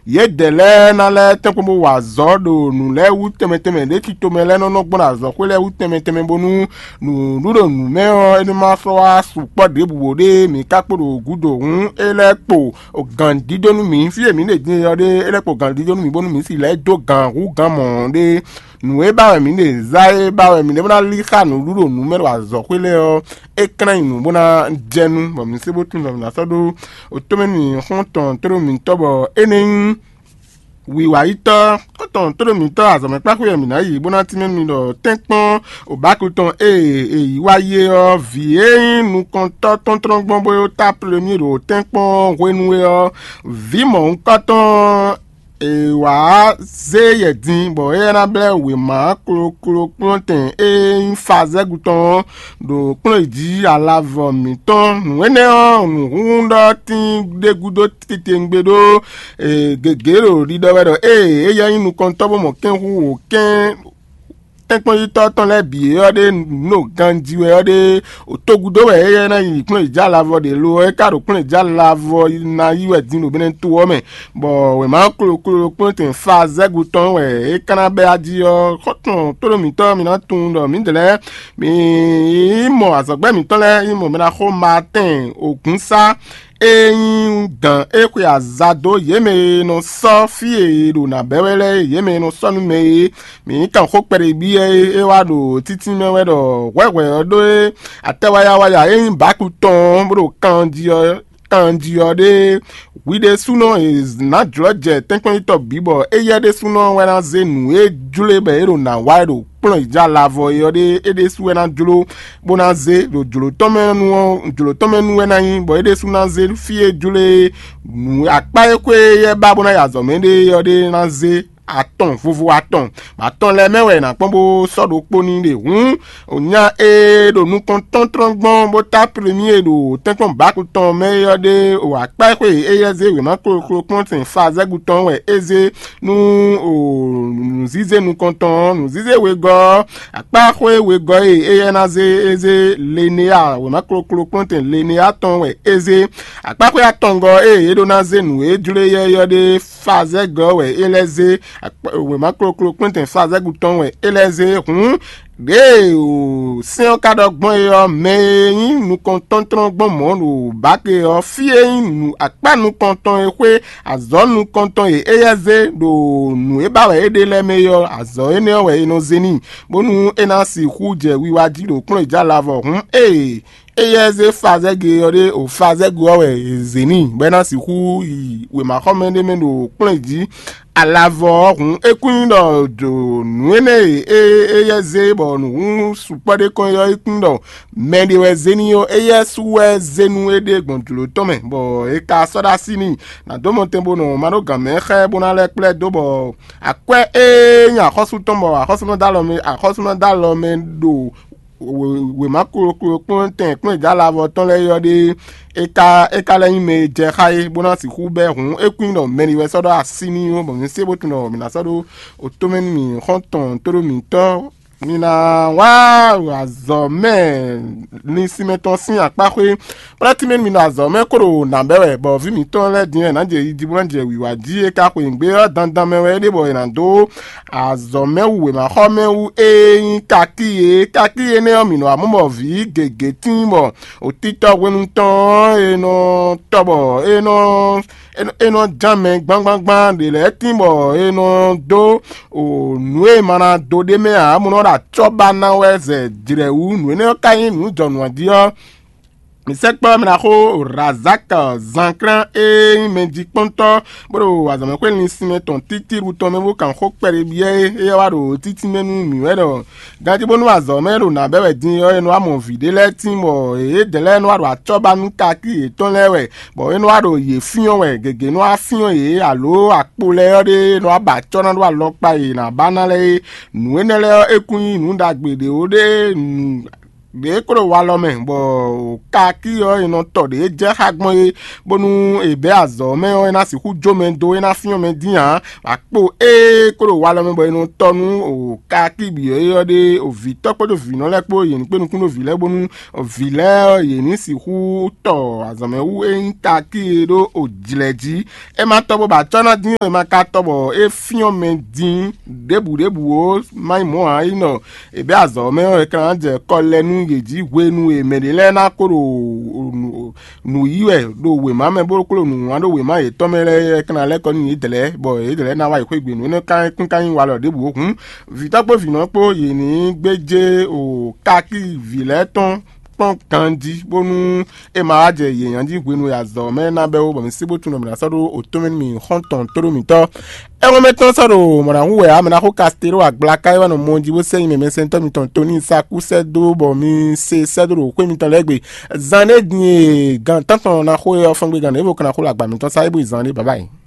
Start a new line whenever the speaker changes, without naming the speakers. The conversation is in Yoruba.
ye dele na le tempo wa zodo nu le wu temeteme de ti to mele no no gbona zo ko le wu temeteme bonu nu duro nu me o eni ma so wa su po de buwo de mi ka poro gudo hun elepo o gan dido nu mi fi emi le din yo de elepo gan dido nu mi bonu mi si le do gan ru gan mo de nu e ba mi le zai ba mi le bona li kha nu duro nu me wa zo ko le o ekran nu bona jenu bo mi se botu na so do o to me ni honton tro mi tobo enen wiwa ito koton toro mi to azome paku yemi na yi bona ti mi lo tenpon obakuton wáyé o vie nu kon to ton trongbon boyo ta premier o tenpon wenue o vi mo nkoton wa zeye din bo era ble we ma kuro planten faze guton do pon idi alavo mi ton nu ene o nu hundo tin de gudo tete ngbedo gegero rido wedo eya inu kon to bo mo ken hu o ken tenpon yi to ton le bi o de no ganji we o de otogudo we ye na yi pon ija lavo de lo e karo pon ija lavo na yi we din obinen to o me bo we ma kuro pon ten fa zeguton we e kana be aji o koton to mi to mi na tun do mi dele mi mo asogbe mi to le mo me na ko matin ogunsa eyin dan ekwe azado yeme no so fi ero na bewele yeme no so nu me mi kan ko pere bi e wa do titi me we do wewe odo atewaya eyin bakuton bro kanji ode we de suno is not judge tenkon to bibo eye de suno we na zenu e jule be ero na wide plon ija lavo yode ede su na julo bonaze do julo tomenu we na yin bo ede su na ze fie jule apa ekwe ye ba bona ya zo mende yode na ze aton fufu aton le mewe na pombo sodo poni de onya do nu kon ton trongbon bo ta premier do tenkon bakuton me yode o apa ekwe eyeze we ma kro kontin fa zeguton we eze nu zize nu konton nu zize we go apa ekwe we go na ze eze lenea we ma kro kontin lenea ton we eze apa ekwe aton go do na ze nu e jure ye yode fa ze go we eleze we macro content faze guton we eleze de o se o kadogbon yo me nu konton trongbon mo nu bake o fie nu apa nu konton ekwe azo nu konton eyeze do nu eba we de le meyo azo ene we ino zeni bonu enasi huje wiwaji do kun ija lavo eyeze faze ge yore o faze go we zeni bena si hu we ma komende me do kun ji alavo ekun do nuene eyeze bo nu supade kon yo ekun do mende we zeni yo eyesu we zenu ede gbontulo tome bo e ka soda sini na do mo tembo no maro game khe bona le ple do bo akwe nya khosu tombo akhosu no dalome do we makuro konten pon ja lavo ton le yode eka le me je khai bona si ku be hun ekun no meni we sodo asini o bo ni se botu no mi na sodo otomen mi honton toro mi to mina wa azome ni simeton sin apakwe pratimen mina azome koro na bewe bo vi mi ton le din na je idibo nje wiwa di e ka ko ngbe dandan mewe de bo na do azome we ma home u kaki ne o mi no amumo vi gege timo otito wenu ton eno tobo eno jame gbangban de le timo eno do o nue mana do de me amuno da choba na weze jirewu nue ne kayin nu jonu adio mi sekpa mi na ko razak zankran meji ponto bro azame ko ni simeton titi ruto me bo kan ko pere biye e wa ro titi menu mi wedo gaji bonu azame ro na bewe din yo enu amon vide le timo de le nu aro achoba nu kaki ton lewe bo enu aro ye fion we gege nu afion alo apo le yo de nu aba chona do alopa na banale nu enele ekun nu dagbede o de de koro wa lo me bo ka ki o ino to de je hagbon e bonu ebe azo me o na si ku jo me do na fi me dian apo koro wa lo me bo ino tonu o ka ki bi o de o vi to po do vi no le po yin pe nu kun o vi le bonu o vi le yin si ku to azo me wu en ka ki do o jileji e ma to bo ba chona din e ma ka to bo e fi me din debu o mai mo a ino ebe azo me o kan je ko lenu yeji wenu emedele na koro nu yiwe do we ma me bo koro nu wan do we ma e to mere kan le ko ni idele bo idele na wa iko igbe nu ne kan wa lo debu okun vitapo vino po yi ni gbeje o kaki vileton kandi bonu e ma je yeyan di gwenu ya zo me na be o bo mi sibo tunu mi na so do otomen mi honton toro mi to e wo meton so do mo na hu we a me na ko castero agla kai wa no monji bo se mi sento mi ton toni sa ku se do bo mi se do ko mi ton legbe zane ni gan tanton na ko yo fun gbe gan e bo kan ko la gba mi ton sa ibo izane bye bye.